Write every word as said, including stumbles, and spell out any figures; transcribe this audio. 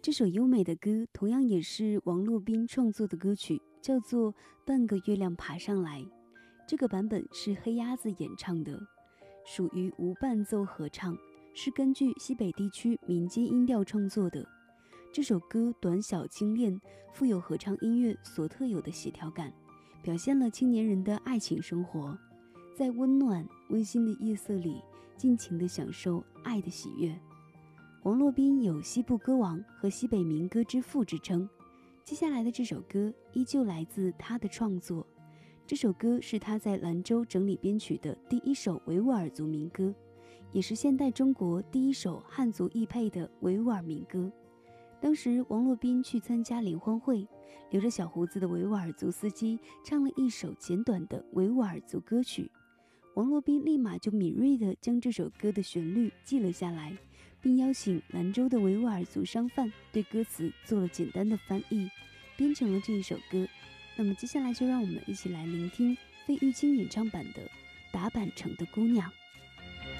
这首优美的歌同样也是王洛宾创作的歌曲，叫做《半个月亮爬上来》。这个版本是黑鸭子演唱的，属于无伴奏合唱，是根据西北地区民间音调创作的。这首歌短小精炼，富有合唱音乐所特有的协调感，表现了青年人的爱情生活，在温暖温馨的夜色里尽情地享受爱的喜悦。王洛宾有西部歌王和西北民歌之父之称，接下来的这首歌依旧来自他的创作。这首歌是他在兰州整理编曲的第一首维吾尔族民歌，也是现代中国第一首汉族译配的维吾尔民歌。当时王洛宾去参加联欢会，留着小胡子的维吾尔族司机唱了一首简短的维吾尔族歌曲，王洛宾立马就敏锐地将这首歌的旋律记了下来，并邀请兰州的维吾尔族商贩对歌词做了简单的翻译，编成了这一首歌。那么接下来就让我们一起来聆听费玉清演唱版的《打板城的姑娘》。